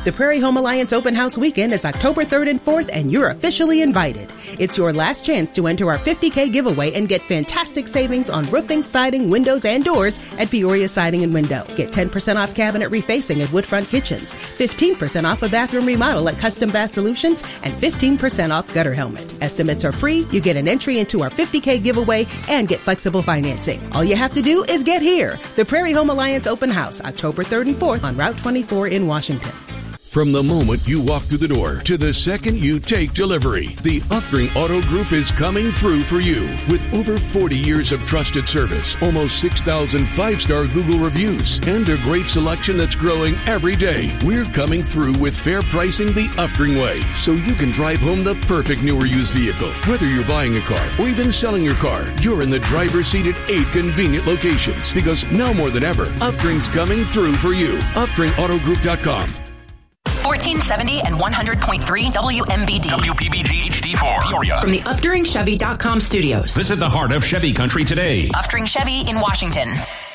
The Prairie Home Alliance Open House Weekend is October 3rd and 4th, and you're officially invited. It's your last chance to enter our $50K giveaway and get fantastic savings on roofing, siding, windows, and doors at Peoria Siding and Window. Get 10% off cabinet refacing at Woodfront Kitchens, 15% off a bathroom remodel at Custom Bath Solutions, and 15% off gutter helmet. Estimates are free. You get an entry into our $50K giveaway and get flexible financing. All you have to do is get here. The Prairie Home Alliance Open House, October 3rd and 4th on Route 24 in Washington. From the moment you walk through the door to the second you take delivery, the Uftring Auto Group is coming through for you. With over 40 years of trusted service, almost 6,000 5-star Google reviews, and a great selection that's growing every day, we're coming through with fair pricing the Uftring way, so you can drive home the perfect new or used vehicle. Whether you're buying a car or even selling your car, you're in the driver's seat at 8 convenient locations, because now more than ever, Uftring's coming through for you. UftingAutoGroup.com. 1470 and 100.3 WMBD. WPBG HD4. Peoria. From the UfteringChevy.com studios. Visit the heart of Chevy country today. Uftring Chevy in Washington.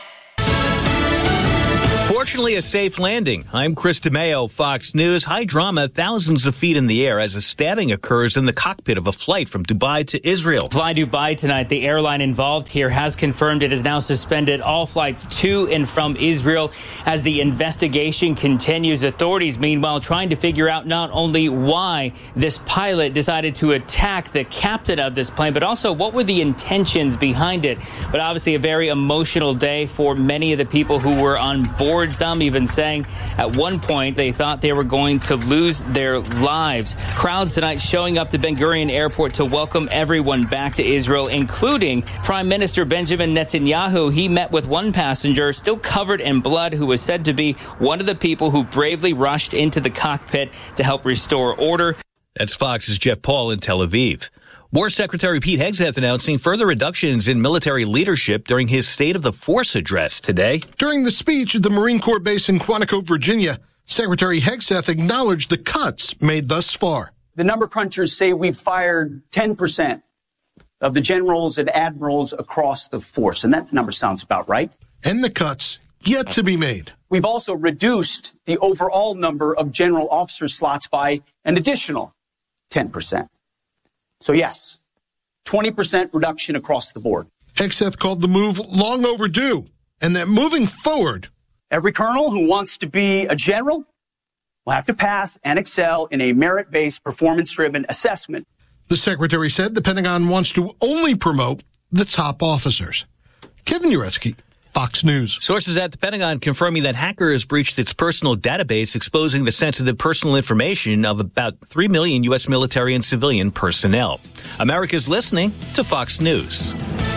Fortunately, a safe landing. I'm Chris DeMeo, Fox News. High drama, thousands of feet in the air as a stabbing occurs in the cockpit of a flight from Dubai to Israel. Fly Dubai tonight. The airline involved here has confirmed it has now suspended all flights to and from Israel as the investigation continues. Authorities, meanwhile, trying to figure out not only why this pilot decided to attack the captain of this plane, but also what were the intentions behind it. But obviously a very emotional day for many of the people who were on board. Some even saying at one point they thought they were going to lose their lives. Crowds tonight showing up to Ben Gurion Airport to welcome everyone back to Israel, including Prime Minister Benjamin Netanyahu. He met with one passenger still covered in blood who was said to be one of the people who bravely rushed into the cockpit to help restore order. That's Fox's Jeff Paul in Tel Aviv. War Secretary Pete Hegseth announcing further reductions in military leadership during his State of the Force address today. During the speech at the Marine Corps base in Quantico, Virginia, Secretary Hegseth acknowledged the cuts made thus far. The number crunchers say we've fired 10% of the generals and admirals across the force, and that number sounds about right. And the cuts yet to be made. We've also reduced the overall number of general officer slots by an additional 10%. So yes, 20% reduction across the board. Hegseth called the move long overdue, and that moving forward, every colonel who wants to be a general will have to pass and excel in a merit-based, performance-driven assessment. The secretary said the Pentagon wants to only promote the top officers. Kevin Uretsky, Fox News. Sources at the Pentagon confirming that hackers breached its personal database, exposing the sensitive personal information of about 3 million U.S. military and civilian personnel. America's listening to Fox News.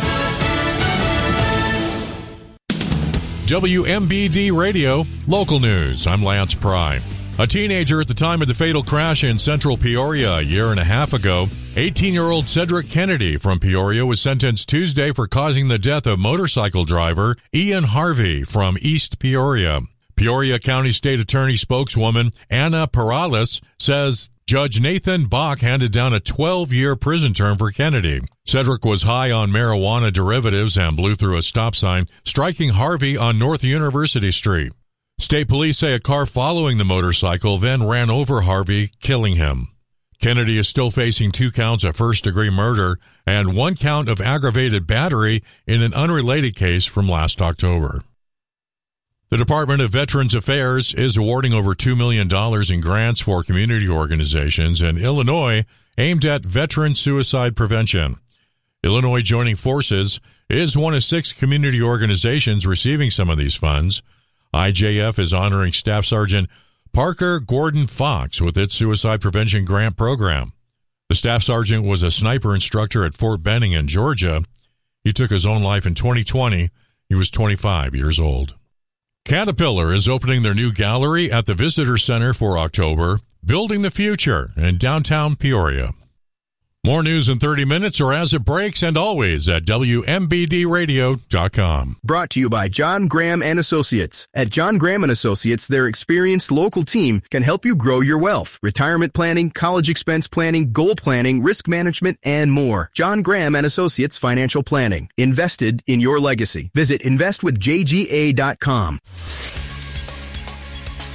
WMBD Radio, local news. I'm Lance Pry. A teenager at the time of the fatal crash in central Peoria a year and a half ago, 18-year-old Cedric Kennedy from Peoria was sentenced Tuesday for causing the death of motorcycle driver Ian Harvey from East Peoria. Peoria County State Attorney spokeswoman Anna Perales says Judge Nathan Bach handed down a 12-year prison term for Kennedy. Cedric was high on marijuana derivatives and blew through a stop sign, striking Harvey on North University Street. State police say a car following the motorcycle then ran over Harvey, killing him. Kennedy is still facing 2 counts of first-degree murder and 1 count of aggravated battery in an unrelated case from last October. The Department of Veterans Affairs is awarding over $2 million in grants for community organizations in Illinois aimed at veteran suicide prevention. Illinois Joining Forces is one of 6 community organizations receiving some of these funds. IJF is honoring Staff Sergeant Parker Gordon Fox with its suicide prevention grant program. The staff sergeant was a sniper instructor at Fort Benning in Georgia. He took his own life in 2020. He was 25 years old. Caterpillar is opening their new gallery at the Visitor Center for October, Building the Future in downtown Peoria. More news in 30 minutes or as it breaks, and always at WMBDradio.com. Brought to you by John Graham and Associates. At John Graham and Associates, their experienced local team can help you grow your wealth. Retirement planning, college expense planning, goal planning, risk management, and more. John Graham and Associates Financial Planning. Invested in your legacy. Visit investwithjga.com.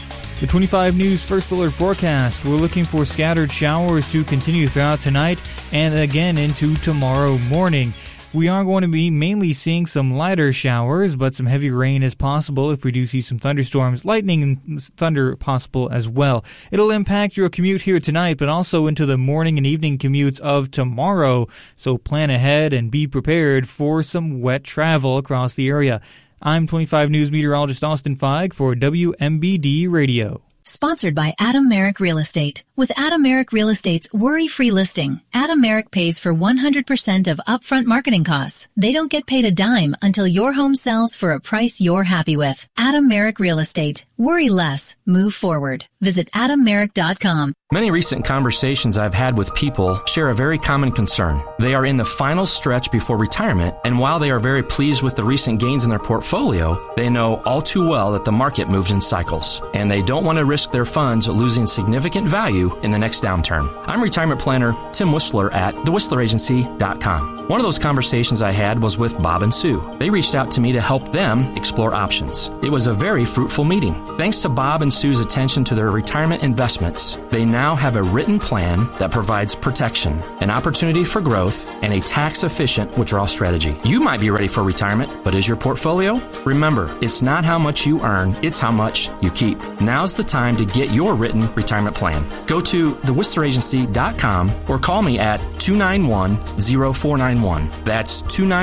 The 25 News First Alert forecast. We're looking for scattered showers to continue throughout tonight and again into tomorrow morning. We are going to be mainly seeing some lighter showers, but some heavy rain is possible if we do see some thunderstorms, lightning and thunder possible as well. It'll impact your commute here tonight, but also into the morning and evening commutes of tomorrow. So plan ahead and be prepared for some wet travel across the area. I'm 25 News meteorologist Austin Feig for WMBD Radio. Sponsored by Adam Merrick Real Estate. With Adam Merrick Real Estate's worry-free listing, Adam Merrick pays for 100% of upfront marketing costs. They don't get paid a dime until your home sells for a price you're happy with. Adam Merrick Real Estate. Worry less. Move forward. Visit AdamMerrick.com. Many recent conversations I've had with people share a very common concern. They are in the final stretch before retirement, and while they are very pleased with the recent gains in their portfolio, they know all too well that the market moves in cycles, and they don't want to risk their funds losing significant value in the next downturn. I'm retirement planner Tim Whistler at thewhistleragency.com. One of those conversations I had was with Bob and Sue. They reached out to me to help them explore options. It was a very fruitful meeting. Thanks to Bob and Sue's attention to their retirement investments, they now have a written plan that provides protection, an opportunity for growth, and a tax-efficient withdrawal strategy. You might be ready for retirement, but is your portfolio? Remember, it's not how much you earn, it's how much you keep. Now's the time to get your written retirement plan. Go to thewhistleragency.com or call me at 291-0491. That's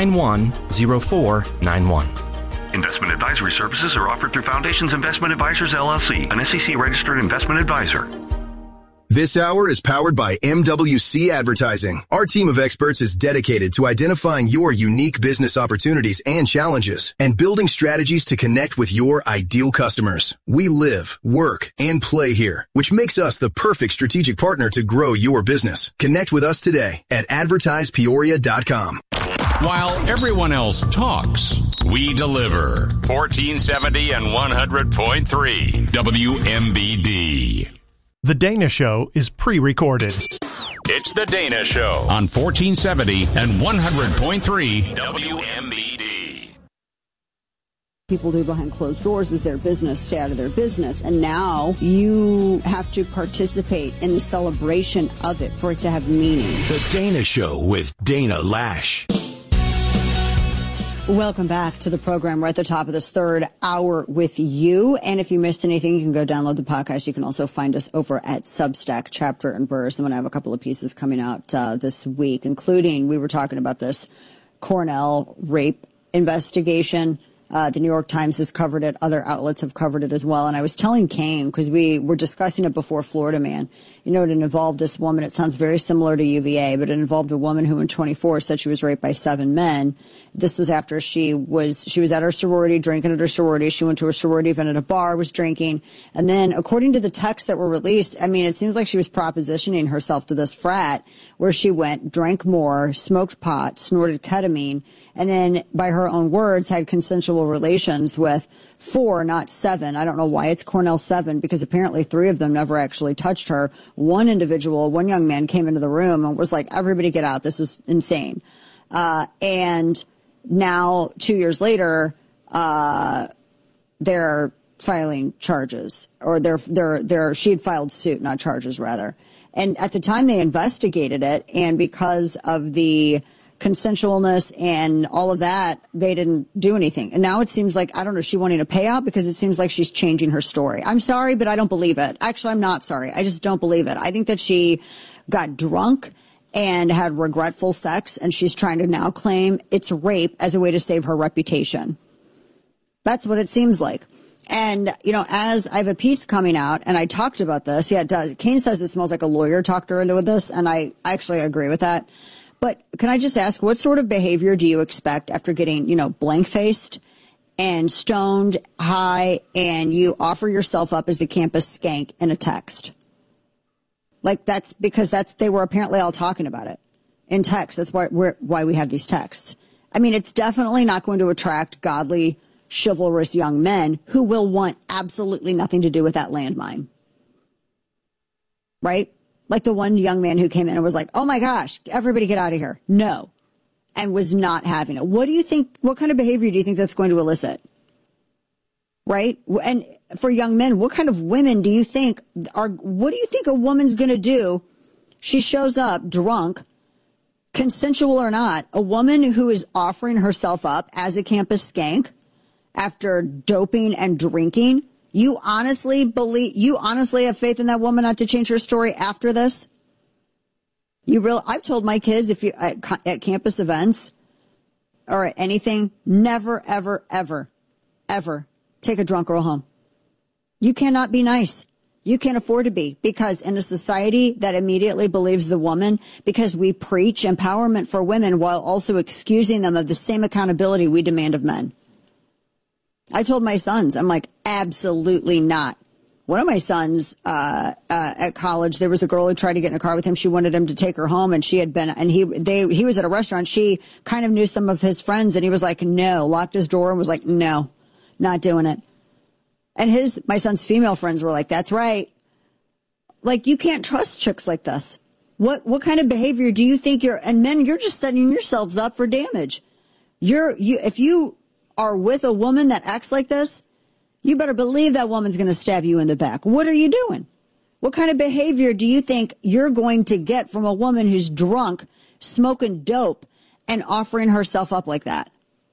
291-0491. Investment advisory services are offered through Foundations Investment Advisors, LLC, an SEC-registered investment advisor. This hour is powered by MWC Advertising. Our team of experts is dedicated to identifying your unique business opportunities and challenges and building strategies to connect with your ideal customers. We live, work, and play here, which makes us the perfect strategic partner to grow your business. Connect with us today at advertisepeoria.com. While everyone else talks, we deliver. 1470 and 100.3 WMBD. The Dana Show is pre-recorded. It's The Dana Show on 1470 and 100.3 WMBD. People do behind closed doors is their business, stay out of their business. And now you have to participate in the celebration of it for it to have meaning. The Dana Show with Dana Lash. Welcome back to the program. We're at the top of this third hour with you. And if you missed anything, you can go download the podcast. You can also find us over at Substack, Chapter and Verse. I'm going to have a couple of pieces coming out this week, including we were talking about this Cornell rape investigation. The New York Times has covered it. Other outlets have covered it as well. And I was telling Kane, because we were discussing it before Florida Man, you know, it involved this woman. It sounds very similar to UVA, but it involved a woman who in 24 said she was raped by 7 men. This was after she was at her sorority, drinking at her sorority. She went to a sorority event at a bar, was drinking. And then according to the texts that were released, I mean, it seems like she was propositioning herself to this frat where she went, drank more, smoked pot, snorted ketamine, and then, by her own words, had consensual relations with 4, not 7. I don't know why it's Cornell 7, because apparently 3 of them never actually touched her. One young man came into the room and was like, everybody get out. This is insane. And now, 2 years later, they're filing charges, or she had filed suit, not charges, rather. And at the time they investigated it, and because of the consensualness and all of that, they didn't do anything. And now it seems like, I don't know, is she wanting a payout? Because it seems like she's changing her story. I'm sorry, but I don't believe it. Actually, I'm not sorry. I just don't believe it. I think that she got drunk and had regretful sex, and she's trying to now claim it's rape as a way to save her reputation. That's what it seems like. And, you know, as I have a piece coming out, and I talked about this, yeah, it does. Kane says it smells like a lawyer talked her into this, and I actually agree with that. But can I just ask, what sort of behavior do you expect after getting, you know, blank-faced and stoned, high, and you offer yourself up as the campus skank in a text? Like, that's because they were apparently all talking about it in text. That's why we have these texts. I mean, it's definitely not going to attract godly, chivalrous young men who will want absolutely nothing to do with that landmine. Right? Like the one young man who came in and was like, oh my gosh, everybody get out of here. No. And was not having it. What do you think, what kind of behavior do you think that's going to elicit? right? And for young men, what kind of women do you think what do you think a woman's going to do? She shows up drunk, consensual or not, a woman who is offering herself up as a campus skank after doping and drinking. You honestly have faith in that woman not to change her story after this? I've told my kids, if you at campus events or at anything, never, ever, ever, ever take a drunk girl home. You cannot be nice. You can't afford to be, because in a society that immediately believes the woman, because we preach empowerment for women while also excusing them of the same accountability we demand of men. I told my sons, I'm like, absolutely not. One of my sons at college, there was a girl who tried to get in a car with him. She wanted him to take her home, and he was at a restaurant. She kind of knew some of his friends, and he was like, no, locked his door and was like, no, not doing it. And my son's female friends were like, that's right. Like, you can't trust chicks like this. What kind of behavior do you think and men, you're just setting yourselves up for damage. If you are with a woman that acts like this, you better believe that woman's going to stab you in the back. What are you doing? What kind of behavior do you think you're going to get from a woman who's drunk, smoking dope, and offering herself up like that?